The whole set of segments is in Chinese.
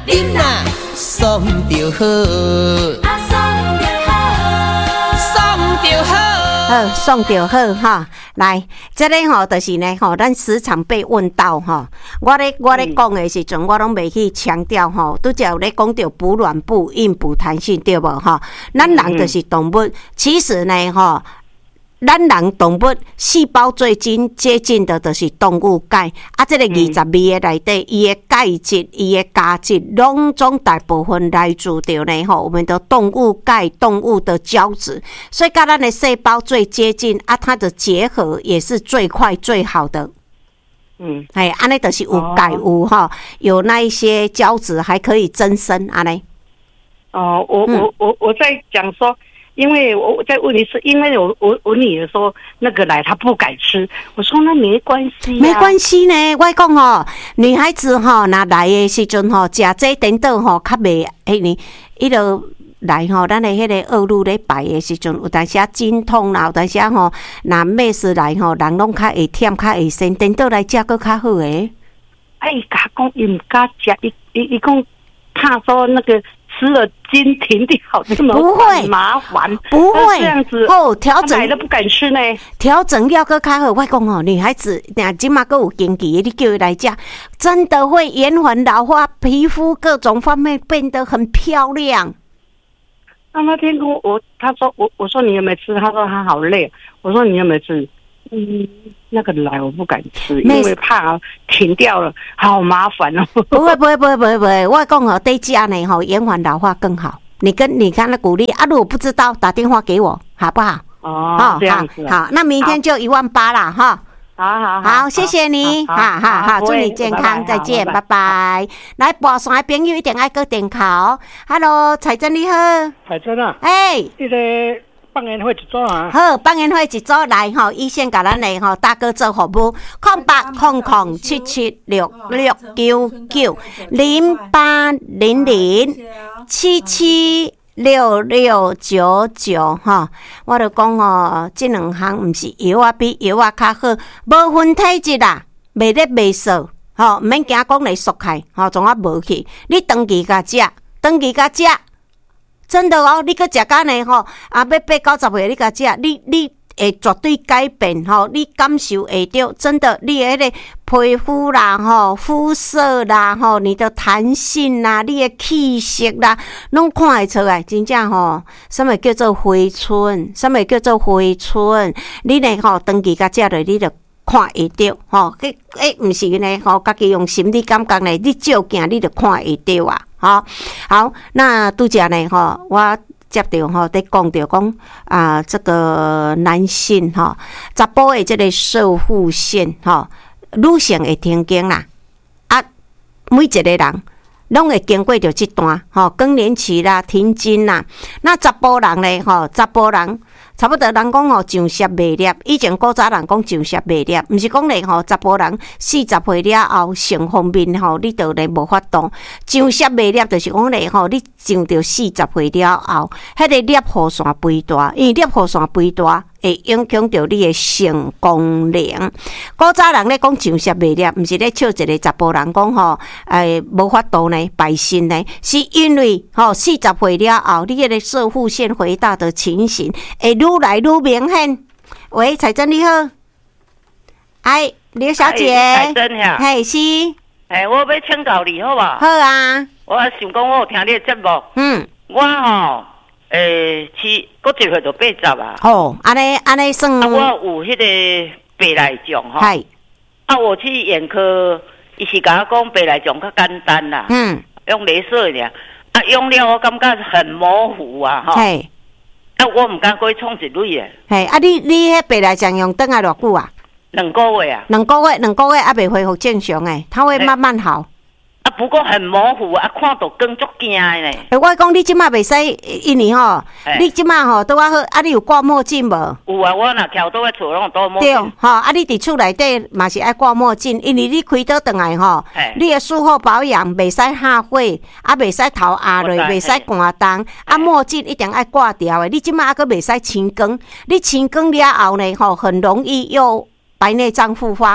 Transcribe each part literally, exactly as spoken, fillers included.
饮啦，爽就好，啊爽就好，爽就好， 好爽就好哈。来，这个吼就是呢吼，咱时常被问到哈，我咧我咧讲的时阵，我拢袂去强调吼，拄则有咧讲到补软补硬补弹性对无哈？咱人就是动物，其实呢吼。咱人动物细胞最近接近的就是动物钙，啊，这个二十味的内底，伊的钙质、伊的钾质，拢总大部分来自着呢吼，我们的动物钙、动物的胶质，所以跟咱的细胞最接近啊，它的结合也是最快最好的。嗯，哎，安尼就是有钙有哈，有那一些胶质还可以增生安尼。 哦，我我我我在讲说。因为我在问你是因为我我我女儿说那个奶她不敢吃，我说那没关系、啊， 没关系呢。我讲吼，女孩子吼，那来的时阵吼，食这等到吼，较袂迄呢，伊就来吼，咱的迄个恶露咧排的时阵，有当时啊经痛啦，有当时啊吼，那妹子来吼，人拢较会忝，较会酸，等到来食佫较好诶。 哎，甲讲伊唔敢食，伊伊伊讲怕说那个。吃了筋停掉，这么不会麻烦， 不会这样子哦。调整奶都不敢吃呢， 调整要搁较好。我讲哦，女孩子俩今嘛搁有经济，你叫伊来食，真的会延缓老化，皮肤各种方面变得很漂亮。 那那天跟我我他说我我说你有没有吃？他说他好累。我说你有没有吃？嗯，那个奶我不敢吃，因为怕停掉了，好麻烦哦。 不会不会不会不会不会，我讲哦，对家呢吼，延缓老化更好。你跟你看他鼓励啊，如果不知道打电话给我，好不好？ 哦，哦这样子、啊好，好，那明天就一万八啦哈。 好好好, 好，谢谢你，好好好，祝你健康，再见，拜拜。来，跋山的朋友一定爱搁点考。Hello， 彩珍你好， 彩珍啊， 哎， 你个。放烟会一组啊！ 好，放烟会一组来吼，医生甲咱的吼大哥做服务，空八空空七七六六九九零八零零七七六六九九哈。我就讲哦，这两项毋是药啊，比药啊较好，无分体质啦，袂咧袂数，吼，毋免惊讲来缩开，吼，总啊无去，你长期甲食，长期甲食。真的哦，你搁食干呢吼，啊，要八九十岁你甲食，你你会绝对改变吼，你感受会到，真的，你的迄个皮肤啦吼，肤色啦吼，你的弹性啦，你的气色啦，拢看会出来，真正吼，什么叫做回春，什么叫做回春，你呢吼，长期甲食落，你就看会到吼，迄诶，毋是呢吼，家己用心理感觉呢，你照镜你就看会到啊。好，好，那拄则呢？吼，我接到吼，在讲到讲啊，这个男性吼，查甫的这个射护腺吼，女性会停经啦。啊，每一个人拢会经过着这段吼，更年期啦、停经啦。那查甫人呢？吼，查甫人。差不多人讲吼，上舌未裂，以前古早人讲上舌未裂，毋是讲咧吼，查甫人四十岁了后性方面吼，你就咧无法度。上舌未裂就是讲咧吼，你上到四十岁了后，迄个裂护腺肥大，因为裂护腺肥大会影响到你的性功能。古早人咧讲上舌未裂，毋是咧笑一个查甫人讲吼，诶无法度呢排sin呢，是因为吼四十岁了后，你迄个射护腺肥大的情形会愈来愈明显。喂，彩珍你好，哎，刘小姐， 彩珍呀， 嘿是， 哎，我要请教你好吧？ 好啊， 我想讲我有听你的节目， 嗯， 我吼，诶，是过一岁就八十啊， 哦，安尼安尼算， 啊，我有迄个白内障吼， 系， 啊，我去眼科，伊是甲我讲白内障较简单啦， 嗯， 用雷射尔，啊，用了我感觉很模糊啊，吼。 嘿。 啊，我唔敢过去创一类诶。 嘿，啊，你你迄白内障用等啊偌久啊？ 两个月啊。 两个月，两个月还袂恢复正常诶，它会慢慢好。 啊，不过很模糊啊，看到光足惊诶呢。 诶，我讲你即马袂使，因为吼，你即马吼拄啊好，啊，你有挂墨镜无？ 有啊，我若跳倒咧厝拢戴墨镜。 对，吼，啊，你伫厝内底嘛是爱挂墨镜，因为你开倒转来吼，你诶术后保养袂使下火，啊，袂使头压落，袂使寒冻，啊，墨镜一定爱挂掉诶。你即马还佫袂使青光，你青光了后呢，吼，很容易又白内障复发。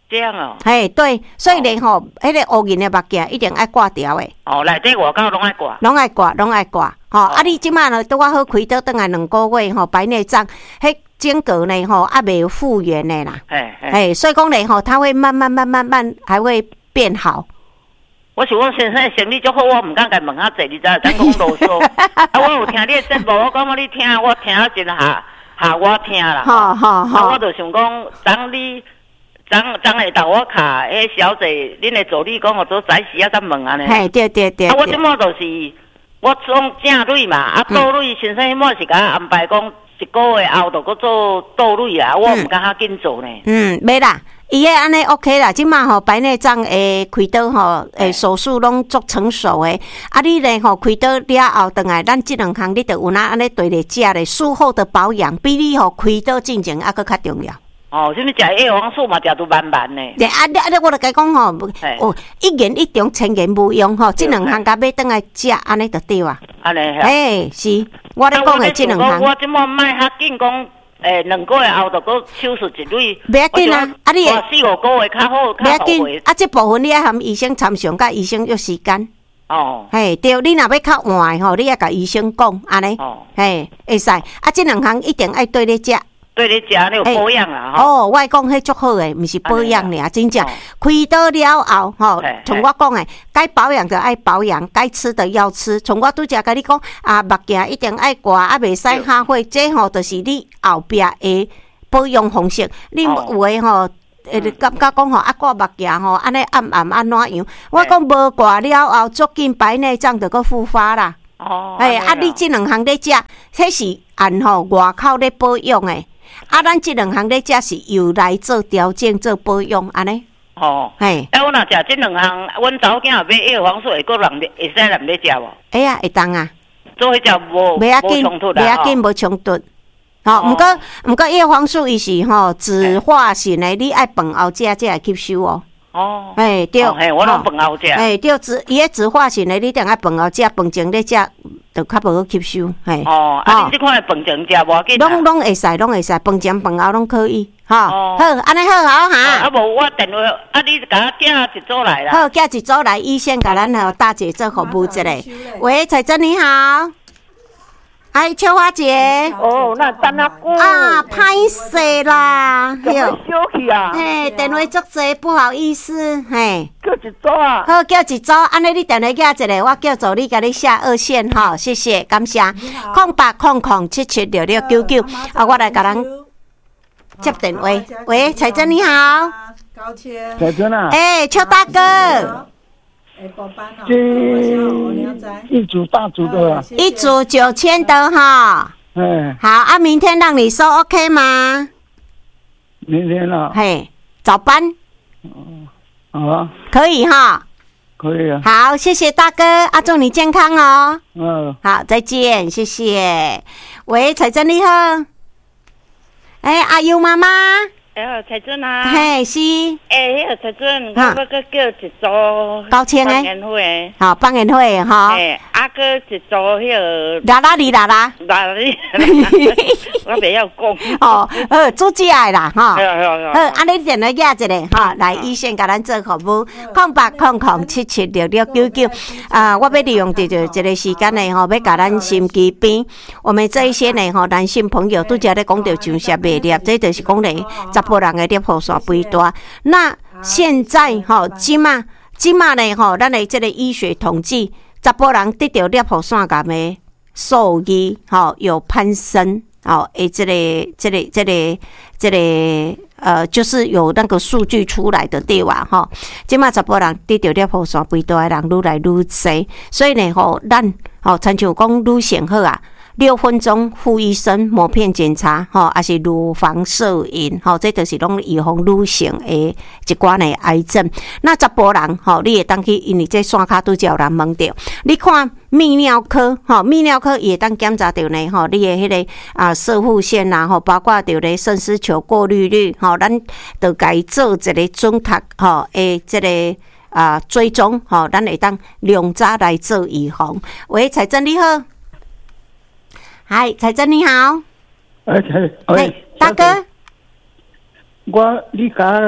这样哦。 嘿，对，所以咧吼，迄个乌银的目镜一定爱挂掉的。 哦，内底外口拢爱挂。 拢爱挂，拢爱挂。吼，啊，你即马呢，拄我好开刀，等来两个月吼，白内障，迄间隔呢吼，还没有复原的啦。 嘿， 嘿，所以讲咧吼，它会慢慢慢慢慢还会变好。 我想我先生的生理足好，我唔敢甲问较济，你知道？咱讲啰嗦。啊，我有听你的节目，我讲我你听，我听啊真下下我听啦。 好好好。 啊，我就想讲，当你当当下到我卡，迄小姐，恁的助理讲我做早时啊，再问安尼。 嘿，对对对。 啊，我即满就是我种正蕊嘛，啊倒蕊先生迄满是甲安排讲一个月后就搁做倒蕊啊，我唔敢较紧做呢。 嗯，没啦。伊个安尼 OK 啦，即马吼白内障诶开刀吼诶手术拢足成熟诶，啊你咧吼开刀了后，等来咱即两项你着有哪安尼对咧食咧，术后的保养比你吼开刀进前还佫较重要。 哦，什么食叶黄素嘛，食都慢慢呢。 对啊，你啊你我著甲讲吼，哦一言一中，千言无用吼，即两项甲买等来食，安尼就对啊。 安尼。 诶，是，我咧讲诶即两项。 我即马卖较紧讲。诶，两个月后就搁手术一蕊， 袂要紧啊！啊，你四五个月较好，较好紧啊！这部分你爱含医生参详，甲医生约时间。 哦， 嘿，对，你若要较晚吼，你爱甲医生讲安尼。哦，嘿，会使。啊，这两项一定爱对咧食。 对咧食，你有保养啦吼。哦，我讲迄足好诶，毋是保养尔，真正开刀了后吼，从我讲诶，该保养就爱保养，该吃的要吃。从我拄则甲你讲啊，目镜一定爱挂，啊，袂使下火。这吼就是你后壁诶保养方式。你有诶吼，诶，感觉讲吼啊挂目镜吼，安尼暗暗安怎样？我讲无挂了后，足紧白内障就搁复发啦。哦。诶，啊，你即两项咧食，迄是按吼外口咧保养诶。啊，咱即两项咧食是由来做调整、做保养安尼。 哦，嘿，哎，我若食即两项，阮查某囝买叶黄素会个人会使人咧食无？会啊，会当啊。做迄只无无冲突啦，袂要紧，无冲突。吼，毋过毋过叶黄素伊是吼自化型诶，你爱饭后食才会吸收哦。哦，哎对，嘿，我拢饭后食。哎对，自伊个自化型诶，你定爱饭后食，饭前咧食。就较无去吸收，嘿。哦，啊，你即款饭前食无要紧。拢拢会使，拢会使，饭前饭后拢可以，哈。好，安尼好好哈。啊无我电话，啊你甲我寄一组来啦。好，寄一组来，医生甲咱吼大姐做服务一下。喂，彩珍你好。哎，秋花姐。 哦，那等啊久。 啊，歹势啦。 怎么休息啊？ 嘿，电话足济，不好意思，嘿。 叫一组啊。 好，叫一组，安尼你电话寄一个，我叫助理甲你下二线吼，谢谢，感谢。空八空空七七六六九九，啊，我来甲咱接电话。喂，彩珍你好。 高千。 彩珍啊。 哎，邱大哥。 这一组大组的， 一组九千的哈。 嗯。 好啊，明天让你收 OK 吗？ 明天啊。 嘿，早班。 嗯，好啊。 可以哈。 可以啊。 好，谢谢大哥，啊，祝你健康哦。 嗯。 好，再见，谢谢。喂，彩珍你好。哎，阿优妈妈。 哎，彩珍啊！ 嘿，是。 哎，迄个彩珍，我要搁叫一组高清诶， 帮宴会， 好帮宴会哈。 哎，啊，搁一组迄个啦啦哩啦啦， 啦啦哩，我袂晓讲。 哦，好，主持爱啦哈。 好好好。 好，安尼电话寄一个哈，来医生甲咱做服务，空八空空七七六六九九。啊，我要利用这个这个时间呢吼，要甲咱心机边，我们这一些呢吼，男性朋友拄则咧讲到上下袂粒，这就是讲咧十。波人的粒雨伞肥大，那现在吼，即马即马呢吼，咱的这个医学统计，十波人得到粒雨伞感的数字吼有攀升，吼诶，这个这个这个这个呃，就是有那个数据出来的对吧？吼，即马十波人得到粒雨伞肥大的人愈来愈多，所以呢吼，咱吼亲像讲愈先好啊。六分钟赴医生抹片检查，吼，还是乳房摄影，吼，这就是拢预防女性的一寡的癌症。那十甫人，吼，你会当去，因为这线骹拄则有人问到，你看泌尿科，吼，泌尿科也会当检查到呢，吼，你的迄个啊射护腺啦，吼，包括着咧肾丝球过滤率，吼，咱就该做一个准确，吼，诶，这个啊追踪，吼，咱会当量早来做预防。喂，彩珍你好。嗨，彩珍你好。 哎，哎， 大哥， 我你甲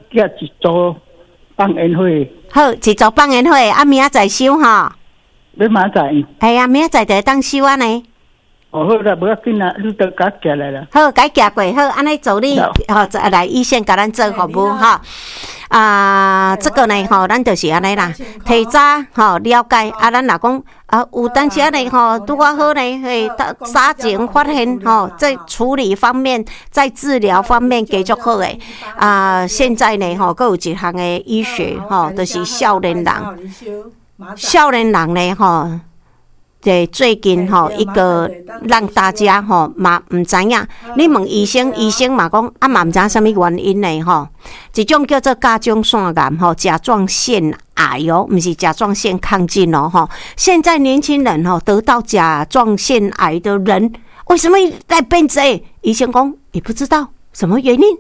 寄一组放烟火。 好，一组放烟火，啊，明仔载收哈。 要明仔载。 系啊，明仔载就当收啊呢。 哦，好啦，不要紧啦，你都甲寄来啦。 好，甲寄过，好，安尼助你吼，来一线甲咱做服务哈。啊，这个呢，吼，咱就是安尼啦，提早吼了解，啊，咱若讲啊，有当时呢，吼，拄啊好呢，嘿，早前发现吼，在处理方面，在治疗方面继续好诶，啊，现在呢，吼，佫有一项诶医学，吼，就是少年人，少年人呢，吼。对，最近吼一个让大家吼嘛唔知影，你问医生，医生嘛讲啊嘛唔知什么原因呢吼，一种叫做甲状腺癌吼，甲状腺癌哦，唔是甲状腺亢进哦吼。现在年轻人吼得到甲状腺癌的人，为什么在变多？医生讲也不知道什么原因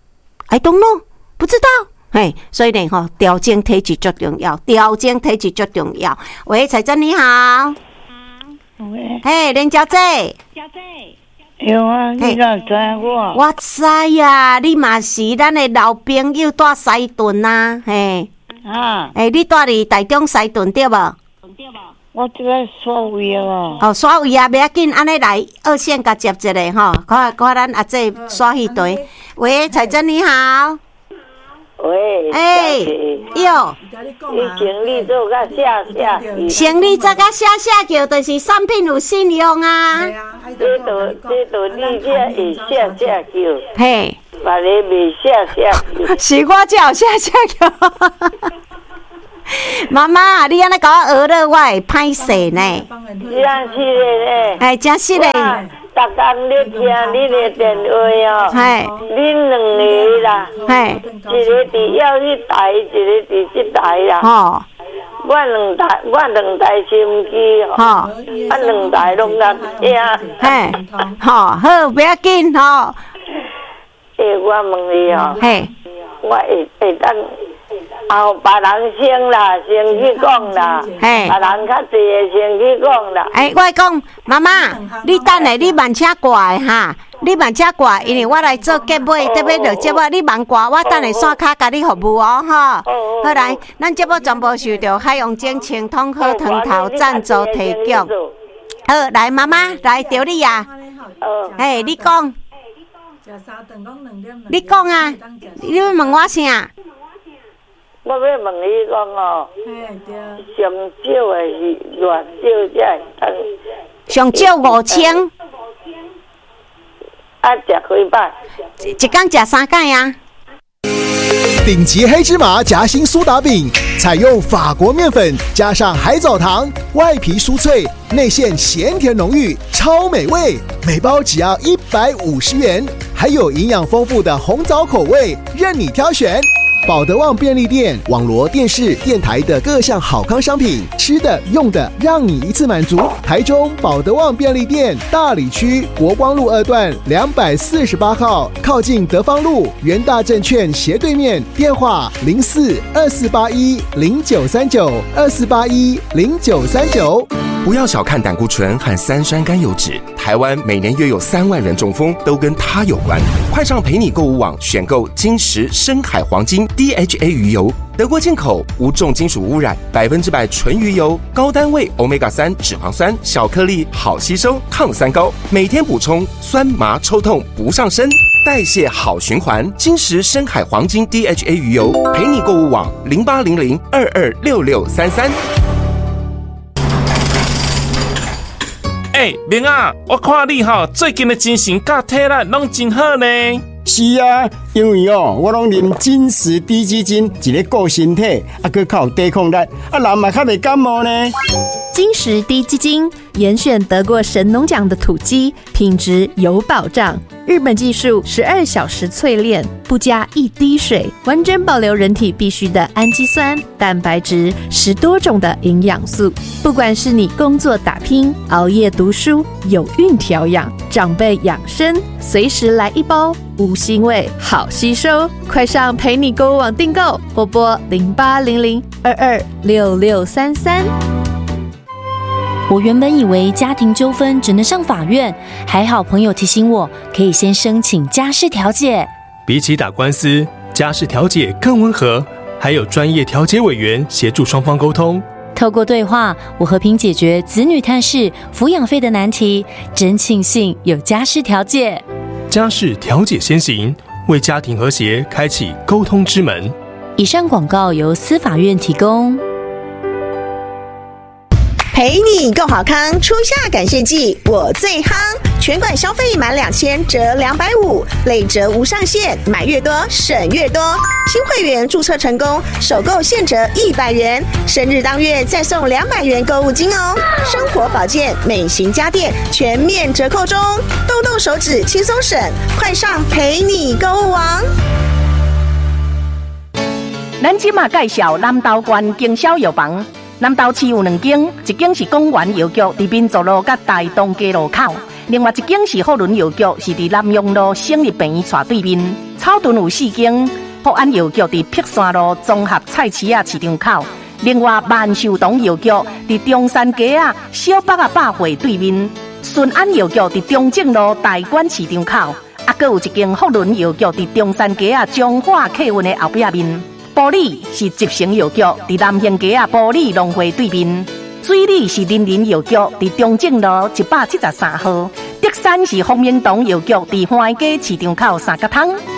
，I don't know， 不知道。嘿，所以呢吼，调整体质最重要，调整体质最重要。喂，彩珍你好。嘿，林小姐，小姐，有啊，你哪知我？ 我知呀，你嘛是咱的老朋友住西屯呐，嘿，啊，诶，你住伫台中西屯对无？对无？ 我这个刷位啊。 哦，刷位啊，袂要紧，安尼来二线甲接一个吼，看看咱阿姐刷一堆。喂，彩珍你好。 喂， 哎，哟， 你生理做甲下下去， 生理做甲下下叫，就是产品有信用啊。 这都这都你这会下下叫， 嘿， 别个未下下叫， 是我才有下下叫。妈妈，你安尼甲我学了，我会歹势呢。 真是的呢。 哎，真是的。 逐工咧听你的电话哦， 嘿， 恁两个啦， 嘿， 一个伫要去台，一个伫这台啦。 吼， 我两台，我两台收机吼，我两台拢甲听。 嘿，吼，好，不要紧吼。 诶，我问你哦， 嘿， 我会会当。后别人先啦，先去讲啦。嘿，别人较济的先去讲啦。 哎，我讲妈妈，你等下你慢车过来哈，你慢车过来，因为我来做结尾，这边就节目你慢过，我等下线卡甲你服务哦哈。好来，咱节目全部受到海洋精清通好汤头赞助提供。好，来妈妈，来调你呀。哎，你讲。你讲啊，你要问我啥？ 我要问你讲哦，上少的是偌少才会当？ 上少五千。 啊，食几摆？ 一天食三摆啊。 顶级黑芝麻夹心苏打饼，采用法国面粉加上海藻糖，外皮酥脆，内馅咸甜浓郁，超美味。每包只要一百五十元，还有营养丰富的红枣口味，任你挑选。保德旺便利店、网罗电视、电台的各项好康商品，吃的、用的，让你一次满足。台中保德旺便利店大里区国光路二段两百四十八号，靠近德芳路元大证券斜对面。电话零四二四八一零九三九二四八一零九三九。 不要小看胆固醇和三酸甘油脂，台湾每年约有三万人中风，都跟它有关。快上陪你购物网选购金石深海黄金 D H A 鱼油，德国进口，无重金属污染，百分之百纯鱼油，高单位 欧米伽 三脂肪酸，小颗粒，好吸收，抗三高，每天补充，酸麻抽痛不上身，代谢好循环。金石深海黄金 D H A 鱼油，陪你购物网零八零零二二六六三三。 哎、欸，明啊，我看你吼最近的精神甲体力拢真好呢。 是啊，因为哦，我拢啉金石低基金，一个顾身体，啊，佮较有抵抗力，啊，人嘛较袂感冒呢。 金石低基金严选得过神农奖的土鸡，品质有保障。日本技术十二小时淬炼，不加一滴水，完整保留人体必需的氨基酸、蛋白质，十多种的营养素。不管是你工作打拼、熬夜读书、有孕调养、长辈养生，随时来一包，无腥味，好吸收。快上陪你购物网订购，或拨零八零零二二六六三三。 我原本以为家庭纠纷只能上法院，还好朋友提醒我，可以先申请家事调解。 比起打官司， 家事调解更温和，还有专业调解委员协助双方沟通。 透过对话，我和平解决子女探视、抚养费的难题，真庆幸有家事调解。 家事调解先行，为家庭和谐开启沟通之门。 以上广告由司法院提供。 陪你够好康，初夏感谢季我最夯，全馆消费满两千折两百五，累折无上限，买越多省越多。新会员注册成功，首购现折一百元，生日当月再送两百元购物金哦。生活保健、美型家电全面折扣中，动动手指轻松省，快上陪你购物王。 咱即马介绍南投县经销药房。南投市有两间，一间是公园药局，伫民族路甲大东街路口；另外一间是福伦药局，是伫南阳路省立病院斜对面。草屯有四间，福安药局伫碧山路综合菜市仔市场口；另外万寿堂药局伫中山街啊小北啊百货对面。顺安药局伫中正路大馆市场口，啊，阁有一间福伦药局伫中山街啊中华客运的后壁面。埔里是集成药局，伫南兴街啊埔里农会对面；水里是林林药局，伫中正路一百七十三号；德山是丰明堂药局，伫花街市场口三角汤。